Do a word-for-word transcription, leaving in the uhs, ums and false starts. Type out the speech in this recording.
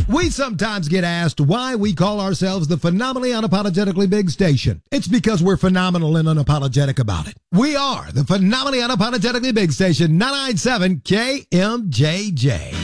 We sometimes get asked why we call ourselves the Phenomenally Unapologetically Big Station. It's because we're phenomenal and unapologetic about it. We are the Phenomenally Unapologetically Big Station, nine ninety-seven K M J J.